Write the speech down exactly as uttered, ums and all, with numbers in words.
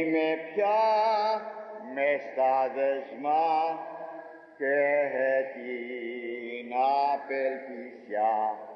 είμαι πια μες στα δεσμά και την απελπισιά.